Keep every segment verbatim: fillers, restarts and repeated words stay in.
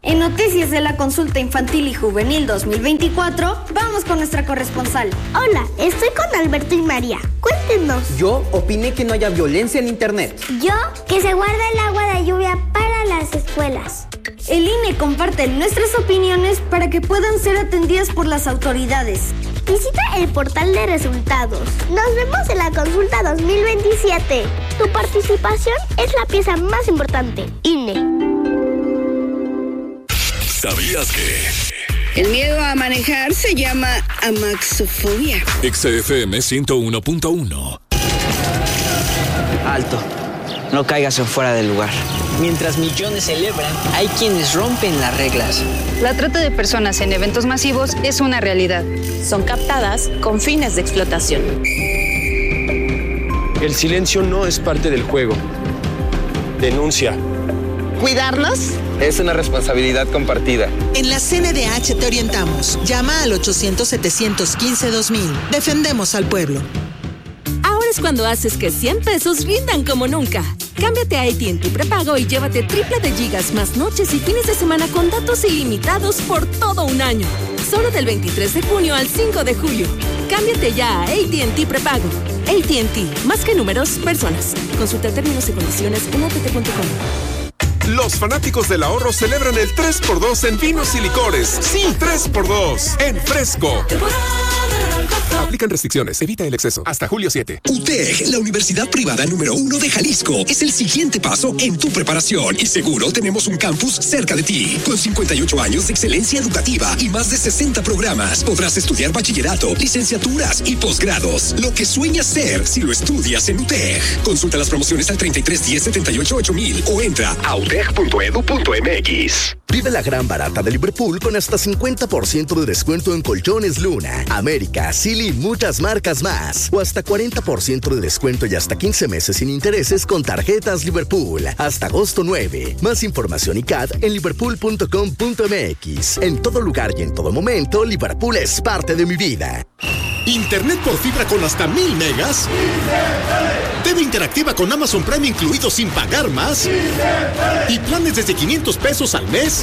En Noticias de la Consulta Infantil y Juvenil dos mil veinticuatro, vamos con nuestra corresponsal. Hola, estoy con Alberto y María. Cuéntenos. Yo opiné que no haya violencia en internet. Yo, que se guarde el agua de lluvia para las escuelas. El I N E comparte nuestras opiniones para que puedan ser atendidas por las autoridades. Visita el portal de resultados. Nos vemos en la consulta dos mil veintisiete. Tu participación es la pieza más importante. I N E. ¿Sabías que? El miedo a manejar se llama amaxofobia. X F M ciento uno punto uno. Alto. No caigas en fuera del lugar. Mientras millones celebran, hay quienes rompen las reglas. La trata de personas en eventos masivos es una realidad. Son captadas con fines de explotación. El silencio no es parte del juego. Denuncia. ¿Cuidarnos? Es una responsabilidad compartida. En la C N D H te orientamos. Llama al ochocientos, setecientos quince, dos mil. Defendemos al pueblo. Ahora es cuando haces que cien pesos rindan como nunca. Cámbiate a A T and T prepago y llévate triple de gigas más noches y fines de semana con datos ilimitados por todo un año. Solo del veintitrés de junio al cinco de julio. Cámbiate ya a A T and T prepago. A T and T, más que números, personas. Consulta términos y condiciones en a t t punto com. Los fanáticos del ahorro celebran el tres por dos en vinos y licores. Sí, tres por dos en Fresco. Aplican restricciones, evita el exceso. Hasta julio siete. U T E G, la universidad privada número uno de Jalisco, es el siguiente paso en tu preparación y seguro tenemos un campus cerca de ti. Con cincuenta y ocho años de excelencia educativa y más de sesenta programas, podrás estudiar bachillerato, licenciaturas y posgrados. Lo que sueñas ser si lo estudias en U T E G. Consulta las promociones al treinta y tres diez setenta y ocho ocho mil o entra a u t e g punto e d u punto m x. Vive la gran barata de Liverpool con hasta cincuenta por ciento de descuento en colchones Luna, América, Silly y muchas marcas más. O hasta cuarenta por ciento de descuento y hasta quince meses sin intereses con tarjetas Liverpool. Hasta agosto nueve. Más información y C A D en liverpool punto com punto m x. En todo lugar y en todo momento, Liverpool es parte de mi vida. ¿Internet por fibra con hasta mil megas? ¿T V interactiva con Amazon Prime incluido sin pagar más? ¿Y planes desde quinientos pesos al mes?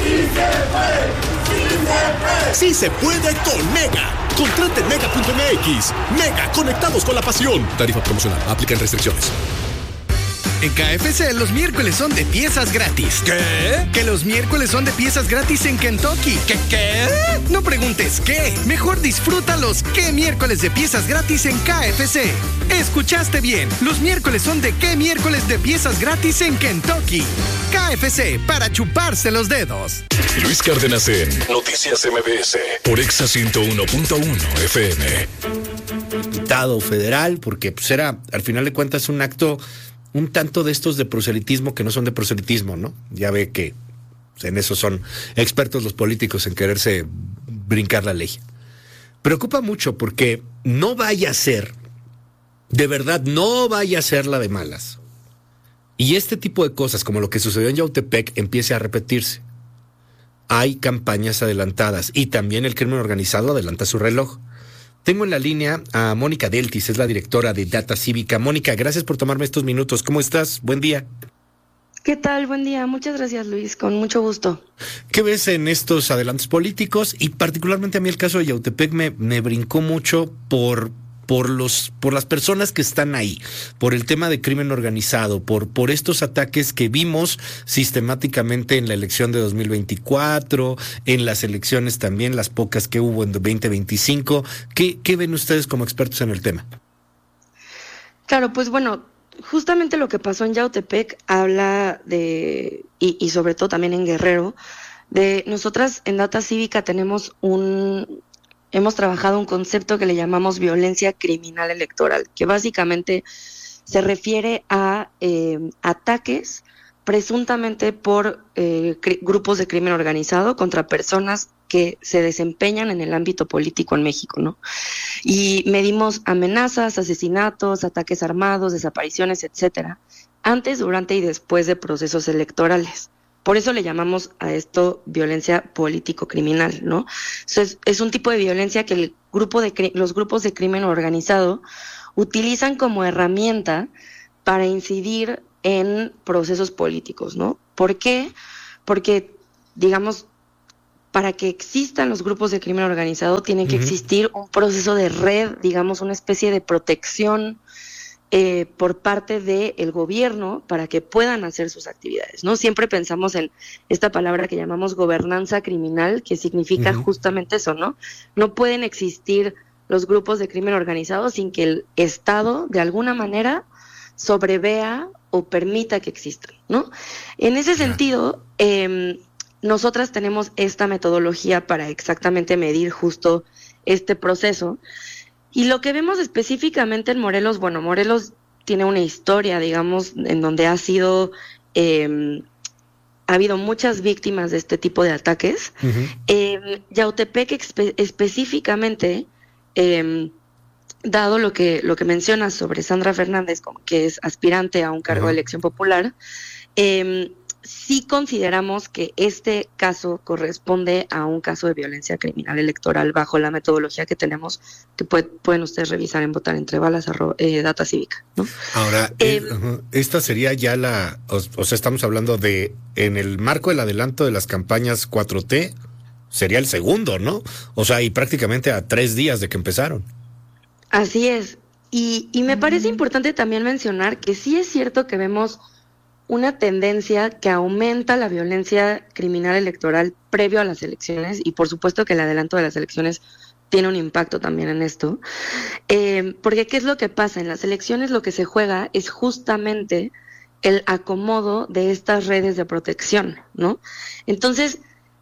¡Sí se puede con Mega! Contrate en mega punto m x. Mega, conectados con la pasión. Tarifa promocional, aplican restricciones. En K F C los miércoles son de piezas gratis. ¿Qué? Que los miércoles son de piezas gratis en Kentucky. ¿Qué qué? No preguntes qué. Mejor disfruta los qué miércoles de piezas gratis en K F C. Escuchaste bien. Los miércoles son de qué miércoles de piezas gratis en Kentucky. K F C, para chuparse los dedos. Luis Cárdenas en Noticias M B S por Exa ciento uno punto uno F M. Diputado federal, porque pues era, al final de cuentas, un acto un tanto de estos de proselitismo que no son de proselitismo, ¿no? Ya ve que en eso son expertos los políticos en quererse brincar la ley. Preocupa mucho porque no vaya a ser, de verdad, no vaya a ser la de malas. Y este tipo de cosas, como lo que sucedió en Yautepec, empiece a repetirse. Hay campañas adelantadas y también el crimen organizado adelanta su reloj. Tengo en la línea a Mónica Deltis, es la directora de Data Cívica. Mónica, gracias por tomarme estos minutos. ¿Cómo estás? Buen día. ¿Qué tal? Buen día. Muchas gracias, Luis. Con mucho gusto. ¿Qué ves en estos adelantos políticos? Y particularmente a mí el caso de Yautepec me, me brincó mucho por, por, los, por las personas que están ahí, por el tema de crimen organizado, por, por estos ataques que vimos sistemáticamente en la elección de dos mil veinticuatro, en las elecciones también, las pocas que hubo en veinte veinticinco. ¿Qué, qué ven ustedes como expertos en el tema? Claro, pues bueno, justamente lo que pasó en Yautepec habla de, y, y sobre todo también en Guerrero, de nosotras en Data Cívica tenemos un... hemos trabajado un concepto que le llamamos violencia criminal electoral, que básicamente se refiere a eh, ataques presuntamente por eh, cri- grupos de crimen organizado contra personas que se desempeñan en el ámbito político en México, ¿no? Y medimos amenazas, asesinatos, ataques armados, desapariciones, etcétera, antes, durante y después de procesos electorales. Por eso le llamamos a esto violencia político-criminal, ¿no? So, es, es un tipo de violencia que el grupo de cri- los grupos de crimen organizado utilizan como herramienta para incidir en procesos políticos, ¿no? ¿Por qué? Porque, digamos, para que existan los grupos de crimen organizado, tiene que uh-huh. existir un proceso de red, digamos, una especie de protección eh, por parte del gobierno para que puedan hacer sus actividades, ¿no? Siempre pensamos en esta palabra que llamamos gobernanza criminal, que significa uh-huh. justamente eso, ¿no? No pueden existir los grupos de crimen organizado sin que el Estado, de alguna manera, sobrevea o permita que existan, ¿no? En ese yeah. sentido, eh, nosotras tenemos esta metodología para exactamente medir justo este proceso. Y lo que vemos específicamente en Morelos, bueno, Morelos tiene una historia, digamos, en donde ha sido, eh, ha habido muchas víctimas de este tipo de ataques. Uh-huh. Eh, Yautepec espe- específicamente, eh, dado lo que, lo que mencionas sobre Sandra Fernández, como que es aspirante a un cargo uh-huh. de elección popular, eh, sí consideramos que este caso corresponde a un caso de violencia criminal electoral bajo la metodología que tenemos, que puede, pueden ustedes revisar en Votar Entre Balas, arro, eh, Data Cívica, ¿no? Ahora, eh, eh, esta sería ya la, o, o sea, estamos hablando de, en el marco del adelanto de las campañas cuatro T, sería el segundo, ¿no? O sea, y prácticamente a tres días de que empezaron. Así es, y, y me parece importante también mencionar que sí es cierto que vemos una tendencia que aumenta la violencia criminal electoral previo a las elecciones, y por supuesto que el adelanto de las elecciones tiene un impacto también en esto, eh, porque ¿qué es lo que pasa? En las elecciones lo que se juega es justamente el acomodo de estas redes de protección, ¿no? Entonces,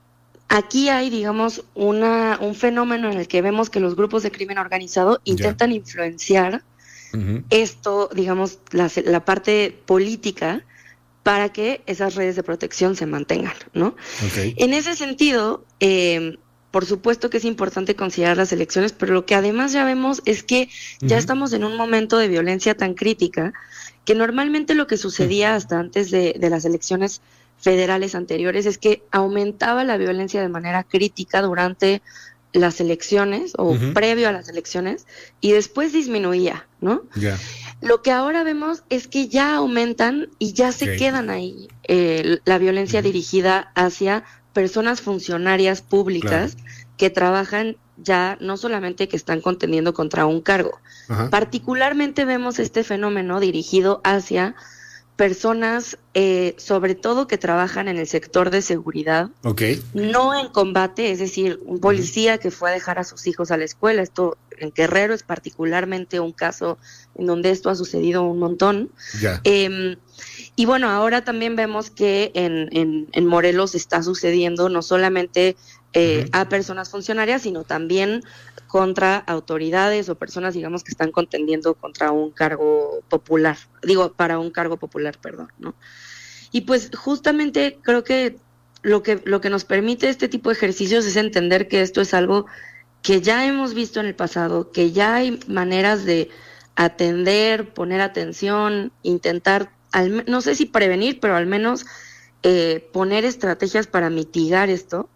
aquí hay, digamos, una un fenómeno en el que vemos que los grupos de crimen organizado intentan yeah. influenciar uh-huh. esto, digamos, la, la parte política, para que esas redes de protección se mantengan, ¿no? Okay. En ese sentido, eh, por supuesto que es importante considerar las elecciones, pero lo que además ya vemos es que uh-huh. ya estamos en un momento de violencia tan crítica que normalmente lo que sucedía uh-huh. hasta antes de, de las elecciones federales anteriores es que aumentaba la violencia de manera crítica durante las elecciones o uh-huh. previo a las elecciones y después disminuía, ¿no? Yeah. Lo que ahora vemos es que ya aumentan y ya se okay. quedan ahí eh, la violencia uh-huh. dirigida hacia personas funcionarias públicas claro. que trabajan ya no solamente que están contendiendo contra un cargo. Uh-huh. Particularmente vemos este fenómeno dirigido hacia personas, eh, sobre todo que trabajan en el sector de seguridad, okay. no en combate, es decir, un policía uh-huh. que fue a dejar a sus hijos a la escuela. Esto en Guerrero es particularmente un caso en donde esto ha sucedido un montón. Yeah. Eh, y bueno, ahora también vemos que en, en, en Morelos está sucediendo no solamente eh, uh-huh. a personas funcionarias, sino también contra autoridades o personas, digamos, que están contendiendo contra un cargo popular, digo, para un cargo popular, perdón, ¿no? Y pues justamente creo que lo que lo que nos permite este tipo de ejercicios es entender que esto es algo que ya hemos visto en el pasado, que ya hay maneras de atender, poner atención, intentar, al, no sé si prevenir, pero al menos eh, poner estrategias para mitigar esto.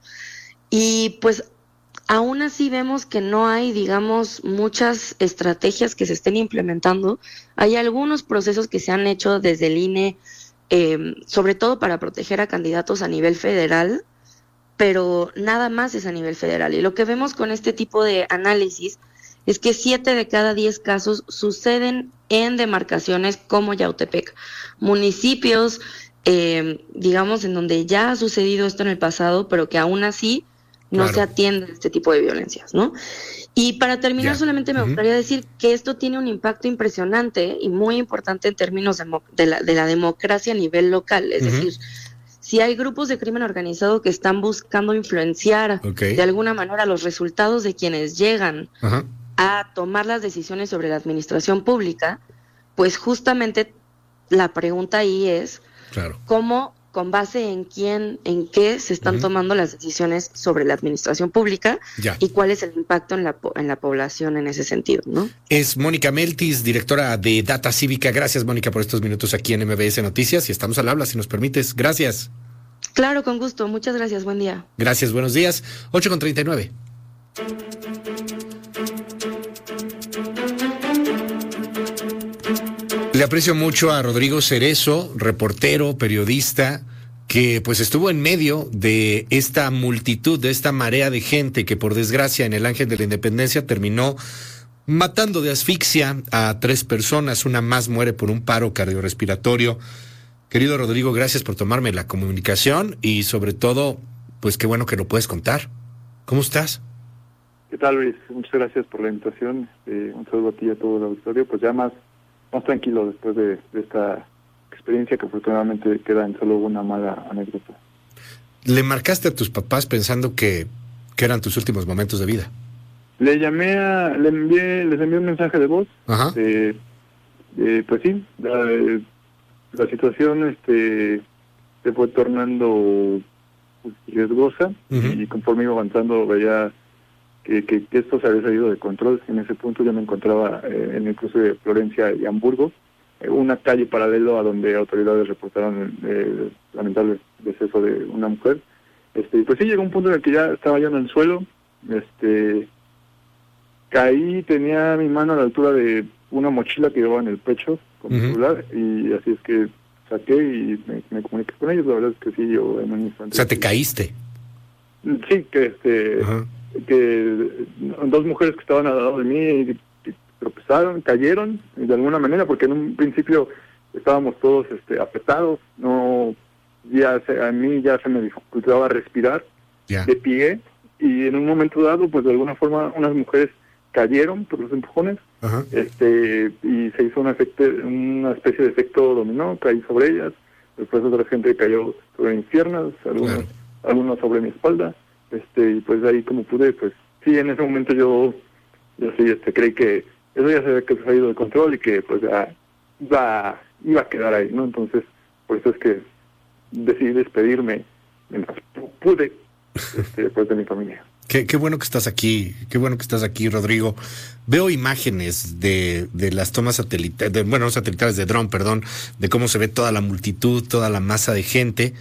Y pues aún así vemos que no hay, digamos, muchas estrategias que se estén implementando. Hay algunos procesos que se han hecho desde el I N E, eh, sobre todo para proteger a candidatos a nivel federal, pero nada más es a nivel federal. Y lo que vemos con este tipo de análisis es que siete de cada diez casos suceden en demarcaciones como Yautepec, municipios, eh, digamos, en donde ya ha sucedido esto en el pasado, pero que aún así no claro. se atiende este tipo de violencias, ¿no? Y para terminar, yeah. solamente me gustaría uh-huh. decir que esto tiene un impacto impresionante y muy importante en términos de, de, la, de la democracia a nivel local. Es uh-huh. decir, si hay grupos de crimen organizado que están buscando influenciar okay. de alguna manera los resultados de quienes llegan uh-huh. a tomar las decisiones sobre la administración pública, pues justamente la pregunta ahí es claro. ¿cómo, con base en quién, en qué se están uh-huh. tomando las decisiones sobre la administración pública ya. y cuál es el impacto en la, en la población en ese sentido, ¿no? Es Mónica Meltis, directora de Data Cívica. Gracias, Mónica, por estos minutos aquí en M B S Noticias y estamos al habla, si nos permites. Gracias. Claro, con gusto. Muchas gracias. Buen día. Gracias. Buenos días. ocho con treinta y nueve. Le aprecio mucho a Rodrigo Cerezo, reportero, periodista, que pues estuvo en medio de esta multitud, de esta marea de gente que por desgracia en el Ángel de la Independencia terminó matando de asfixia a tres personas, una más muere por un paro cardiorrespiratorio. Querido Rodrigo, gracias por tomarme la comunicación y sobre todo, pues qué bueno que lo puedes contar. ¿Cómo estás? ¿Qué tal, Luis? Muchas gracias por la invitación. Eh, un saludo a ti y a todo el auditorio. Pues ya más, más tranquilo después de, de esta experiencia que afortunadamente queda en solo una mala anécdota. ¿Le marcaste a tus papás pensando que, que eran tus últimos momentos de vida? Le llamé a, le envié, les envié un mensaje de voz. Ajá. Eh, eh, pues sí, la, la situación este se fue tornando pues, riesgosa. Uh-huh. Y conforme iba avanzando veía que, que, que esto se había salido de control. En ese punto yo me encontraba eh, en el cruce de Florencia y Hamburgo, eh, una calle paralelo a donde autoridades reportaron el eh, lamentable deceso de una mujer. Este, pues sí, llegó un punto en el que ya estaba yo en el suelo. Este caí, tenía mi mano a la altura de una mochila que llevaba en el pecho con uh-huh. mi celular, y así es que saqué y me, me comuniqué con ellos. La verdad es que sí, yo en un instante... O sea, ¿te caíste? Sí, que este uh-huh. que dos mujeres que estaban al lado de mí tropezaron, cayeron de alguna manera, porque en un principio estábamos todos este apretados, no ya se, a mí ya se me dificultaba respirar yeah. de pie, y en un momento dado, pues de alguna forma unas mujeres cayeron por los empujones. Ajá. este y se hizo un efecto, una especie de efecto dominó, caí sobre ellas, después otra gente cayó sobre mis piernas, algunos, claro. algunos sobre mi espalda, este y pues ahí como pude, pues sí, en ese momento yo yo sí este creí que eso ya se había que se ha ido de control y que pues ya iba, iba a quedar ahí, ¿no? Entonces por eso es que decidí despedirme mientras pude este, pues de mi familia. Qué, qué bueno que estás aquí, qué bueno que estás aquí, Rodrigo. Veo imágenes de, de las tomas satelitales, de, bueno, no satelitales, de dron, perdón, de cómo se ve toda la multitud, toda la masa de gente,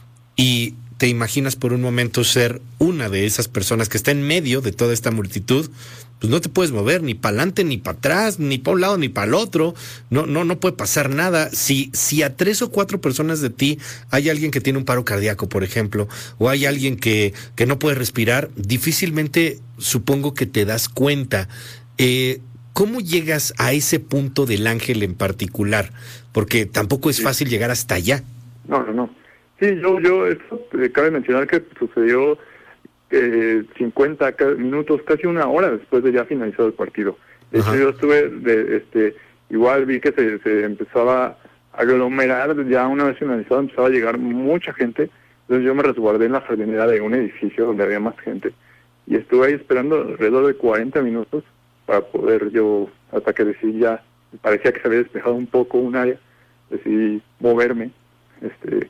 y te imaginas por un momento ser una de esas personas que está en medio de toda esta multitud. Pues no te puedes mover ni para adelante, ni para atrás, ni para un lado, ni para el otro. No, no, no puede pasar nada. Si, si a tres o cuatro personas de ti hay alguien que tiene un paro cardíaco, por ejemplo, o hay alguien que, que no puede respirar, difícilmente supongo que te das cuenta. Eh, ¿Cómo llegas a ese punto del Ángel en particular? Porque tampoco es fácil llegar hasta allá. No, no, no. Sí, yo, yo, esto, eh, cabe mencionar que sucedió eh, cincuenta minutos, casi una hora después de ya finalizado el partido. De hecho, yo estuve, de, este, igual vi que se, se empezaba a aglomerar, ya una vez finalizado empezaba a llegar mucha gente, entonces yo me resguardé en la jardinera de un edificio donde había más gente, y estuve ahí esperando alrededor de cuarenta minutos para poder yo, hasta que decidí ya, parecía que se había despejado un poco un área, decidí moverme, este...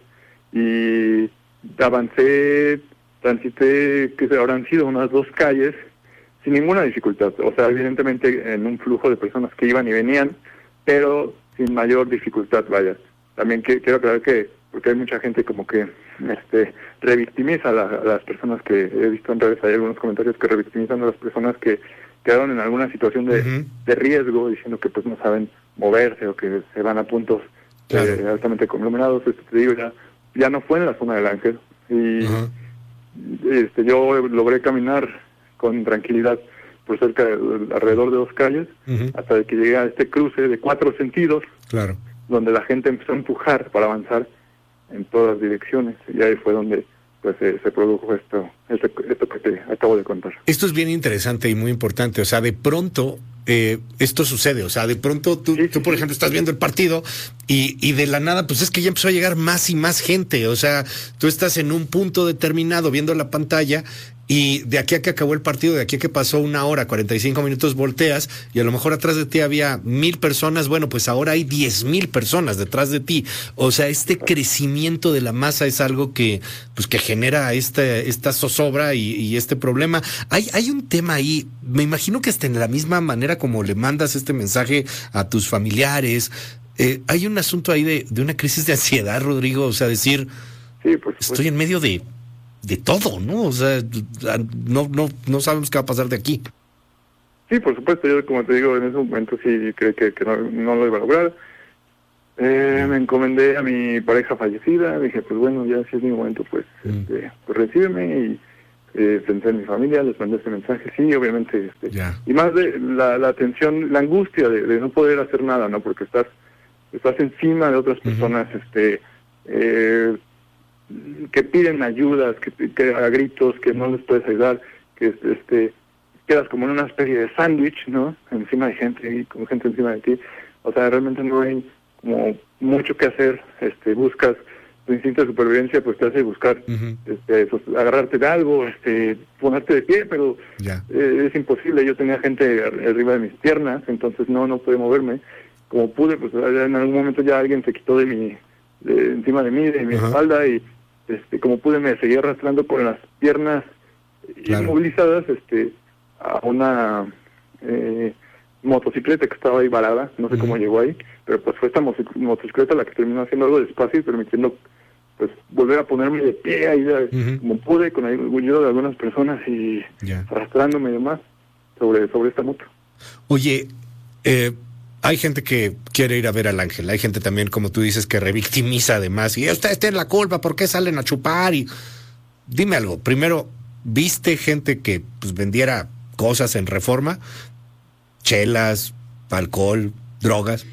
y avancé, transité, que habrán sido unas dos calles, sin ninguna dificultad. O sea, evidentemente en un flujo de personas que iban y venían, pero sin mayor dificultad, vaya. También que, quiero aclarar que, porque hay mucha gente como que este revictimiza a, la, a las personas que he visto en redes, hay algunos comentarios que revictimizan a las personas que quedaron en alguna situación de, uh-huh. de riesgo, diciendo que pues no saben moverse o que se van a puntos claro. eh, altamente conglomerados. Esto te digo, ya ya no fue en la zona del Ángel, y uh-huh. este yo logré caminar con tranquilidad por cerca de, alrededor de dos calles, uh-huh. hasta que llegué a este cruce de cuatro sentidos, claro. donde la gente empezó a empujar para avanzar en todas direcciones, y ahí fue donde pues eh, se produjo esto, esto, esto que te acabo de contar. Esto es bien interesante y muy importante, o sea, de pronto eh, esto sucede, o sea, de pronto tú, sí, sí, tú por sí. ejemplo, estás viendo el partido y, y de la nada, pues es que ya empezó a llegar más y más gente, o sea, tú estás en un punto determinado viendo la pantalla y de aquí a que acabó el partido, de aquí a que pasó una hora, cuarenta y cinco minutos, volteas y a lo mejor atrás de ti había mil personas, bueno, pues ahora hay diez mil personas detrás de ti. O sea, este crecimiento de la masa es algo que, pues que genera este, esta zozobra y, y este problema. Hay, hay un tema ahí, me imagino que hasta en la misma manera como le mandas este mensaje a tus familiares, eh, hay un asunto ahí de, de una crisis de ansiedad, Rodrigo, o sea, decir, sí, pues, estoy pues. en medio de de todo, ¿no? O sea, no no no sabemos qué va a pasar de aquí. Sí, por supuesto, yo como te digo, en ese momento sí creí que, que no, no lo iba a lograr. Eh, me encomendé a mi pareja fallecida, dije, pues bueno, ya si es mi momento, pues, mm. este, pues recíbeme, y eh, pensé en mi familia, les mandé ese mensaje, sí, obviamente, este, yeah. y más de la, la tensión, la angustia de, de no poder hacer nada, ¿no? Porque estás, estás encima de otras personas, uh-huh. este, eh, que piden ayudas, que, que a gritos, que no les puedes ayudar, que este, quedas como en una especie de sándwich, ¿no? Encima de gente, y con gente encima de ti, o sea, realmente no hay como mucho que hacer, este, buscas tu instinto de supervivencia, pues te hace buscar, uh-huh. este, pues, agarrarte de algo, este, ponerte de pie, pero yeah. eh, es imposible. Yo tenía gente arriba de mis piernas, entonces no, no pude moverme. Como pude, pues en algún momento ya alguien se quitó de mi, de, encima de mí, de mi uh-huh. espalda, y este, como pude me seguí arrastrando con las piernas claro. inmovilizadas, este, a una eh, motocicleta que estaba ahí varada, no sé uh-huh. cómo llegó ahí, pero pues fue esta motocicleta la que terminó haciendo algo despacio y permitiendo pues volver a ponerme de pie ahí de, uh-huh. como pude, con ayuda de algunas personas y yeah. arrastrándome y demás sobre, sobre esta moto. Oye, eh, hay gente que quiere ir a ver al ángel, hay gente también, como tú dices, que revictimiza además, y ustedes tienen la culpa, ¿por qué salen a chupar? Y dime algo, primero, ¿viste gente que pues vendiera cosas en Reforma? Chelas, alcohol, drogas.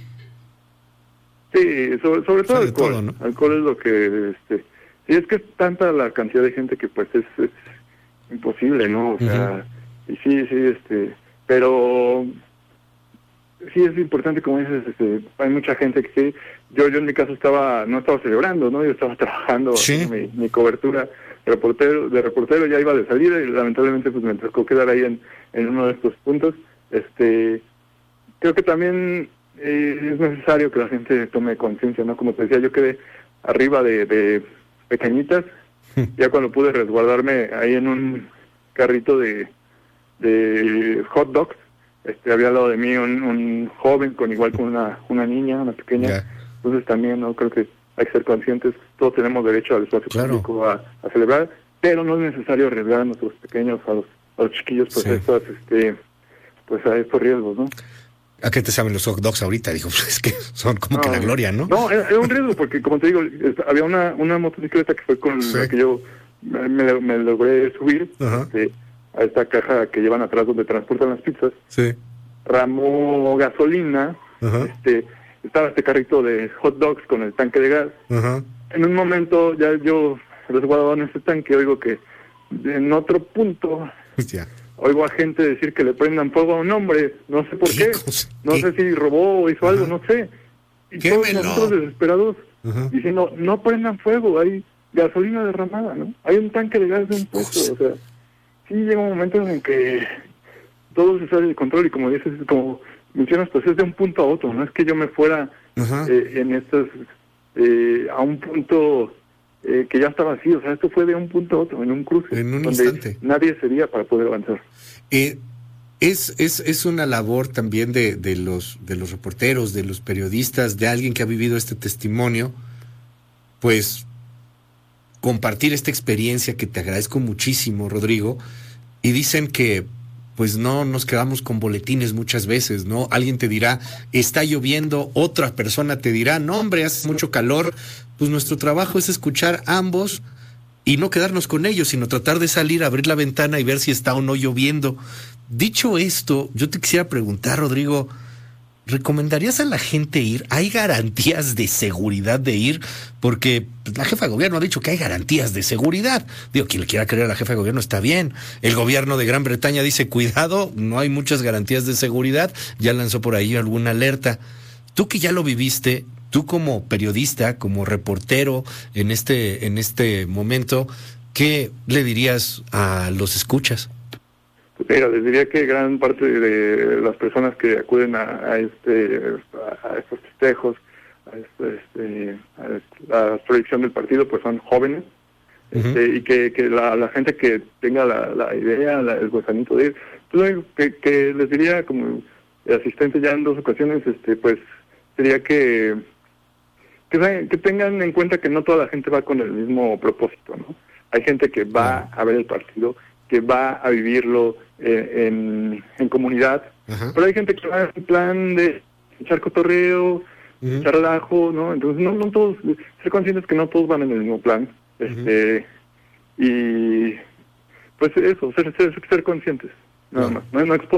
Sí, sobre, sobre todo alcohol. Todo, ¿no? Alcohol es lo que, este, sí, es que es tanta la cantidad de gente que pues es, es imposible, ¿no? O sea, uh-huh. y sí, sí, este, pero sí es importante, como dices, este, hay mucha gente que sí, yo, yo en mi caso estaba, no estaba celebrando, ¿no? Yo estaba trabajando, ¿sí? mi, mi cobertura de reportero, de reportero ya iba de salida y lamentablemente pues me tocó quedar ahí en, en uno de estos puntos. Este, creo que también eh, es necesario que la gente tome conciencia, ¿no? Como te decía, yo quedé arriba de, de pequeñitas, ya cuando pude resguardarme ahí en un carrito de, de hot dogs, este, había al lado de mí un, un joven con igual con una, una niña, una pequeña, yeah. entonces también, ¿no? Creo que hay que ser conscientes, todos tenemos derecho al espacio claro. público a, a celebrar, pero no es necesario arriesgar a nuestros pequeños, a los, a los chiquillos, pues sí. estas, este, pues a estos riesgos, ¿no? ¿A qué te saben los hot dogs ahorita? Digo, pues es que son como no, que la gloria, ¿no? No, era, era un riesgo, porque como te digo, había una, una motocicleta que fue con sí. la que yo me, me logré subir, uh-huh. este, a esta caja que llevan atrás donde transportan las pizzas. Sí. Ramó gasolina, uh-huh. este, estaba este carrito de hot dogs con el tanque de gas. Uh-huh. En un momento ya yo resguardado en este tanque, oigo que en otro punto yeah. oigo a gente decir que le prendan fuego a un hombre, no sé por qué, no ¿Qué? sé si robó o hizo uh-huh. algo, no sé. Y todos nosotros desesperados uh-huh. diciendo, no prendan fuego, hay gasolina derramada, ¿no? Hay un tanque de gas de un puesto, o sea, sí llega un momento en que todo se sale de control y como dices, como mencionas, pues es de un punto a otro, no es que yo me fuera uh-huh. eh, en estas, eh, a un punto eh, que ya está vacío, o sea, esto fue de un punto a otro, en un cruce, en un donde instante. Nadie sería para poder avanzar. Eh, es, es, es una labor también de, de los, de los reporteros, de los periodistas, de alguien que ha vivido este testimonio, pues compartir esta experiencia que te agradezco muchísimo, Rodrigo, y dicen que pues no nos quedamos con boletines muchas veces, ¿no? Alguien te dirá, está lloviendo, otra persona te dirá, no hombre, hace mucho calor. Pues nuestro trabajo es escuchar ambos y no quedarnos con ellos, sino tratar de salir, abrir la ventana y ver si está o no lloviendo. Dicho esto, yo te quisiera preguntar, Rodrigo, ¿recomendarías a la gente ir? ¿Hay garantías de seguridad de ir? Porque la jefa de gobierno ha dicho que hay garantías de seguridad. Digo, quien le quiera creer a la jefa de gobierno está bien. El gobierno de Gran Bretaña dice, cuidado, no hay muchas garantías de seguridad. Ya lanzó por ahí alguna alerta. Tú que ya lo viviste, tú como periodista, como reportero en este, en este momento, ¿qué le dirías a los escuchas? Mira, les diría que gran parte de las personas que acuden a, a este a estos festejos, a, este, este, a la proyección del partido, pues son jóvenes, uh-huh. este, y que, que la, la gente que tenga la, la idea, la, el gusanito de ir, pues, que, que les diría como asistente ya en dos ocasiones, este, pues sería que, que que tengan en cuenta que no toda la gente va con el mismo propósito, ¿no? Hay gente que va uh-huh. a ver el partido, que va a vivirlo eh, en, en comunidad, uh-huh. pero hay gente que va en plan de echar cotorreo, uh-huh. echar relajo, ¿no? Entonces, no, no todos, ser conscientes que no todos van en el mismo plan, este, uh-huh. y pues eso, ser, ser, ser conscientes, nada uh-huh. más, no, no exponer